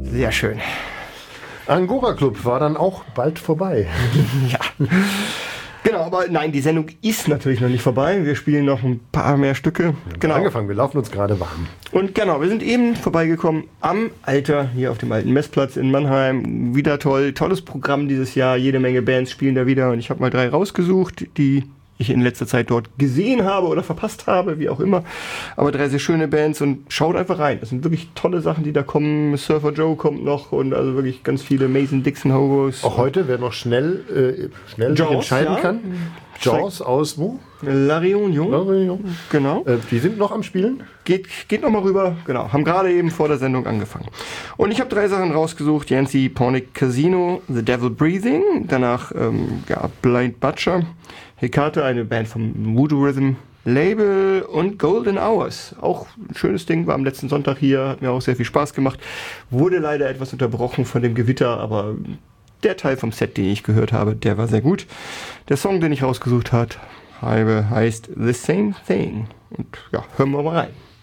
Sehr schön. Angora Club war dann auch bald vorbei. Ja. Genau, aber nein, die Sendung ist natürlich noch nicht vorbei. Wir spielen noch ein paar mehr Stücke. Genau. Angefangen, wir laufen uns gerade warm. Und genau, wir sind eben vorbeigekommen am Alter, hier auf dem alten Messplatz in Mannheim. Wieder toll, tolles Programm dieses Jahr. Jede Menge Bands spielen da wieder. Und ich habe mal 3 rausgesucht, die ich in letzter Zeit dort gesehen habe oder verpasst habe, wie auch immer. Aber 3 sehr schöne Bands und schaut einfach rein. Das sind wirklich tolle Sachen, die da kommen. Surfer Joe kommt noch und also wirklich ganz viele Mason Dixon Hobos. Auch heute, wer noch schnell sich entscheiden kann. Jaws aus wo? La Réunion. Genau. Die sind noch am Spielen? Geht noch mal rüber. Genau. Haben gerade eben vor der Sendung angefangen. Und ich habe 3 Sachen rausgesucht. Yancy Pornic Casino, The Devil Breathing. Danach Blind Butcher. Hekate, eine Band vom Voodoo Rhythm Label und Golden Hours. Auch ein schönes Ding, war am letzten Sonntag hier, hat mir auch sehr viel Spaß gemacht. Wurde leider etwas unterbrochen von dem Gewitter, aber der Teil vom Set, den ich gehört habe, der war sehr gut. Der Song, den ich rausgesucht habe, heißt The Same Thing. Und ja, hören wir mal rein.